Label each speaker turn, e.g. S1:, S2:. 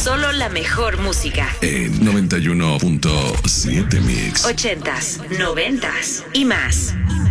S1: Solo la mejor música.
S2: En 91.7 Mix.
S1: 80s, 90s y más.